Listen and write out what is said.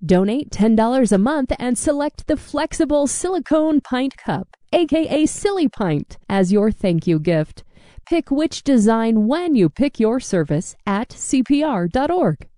Donate $10 a month and select the flexible silicone pint cup, aka Silly Pint, as your thank you gift. Pick which design when you pick your service at CPR.org.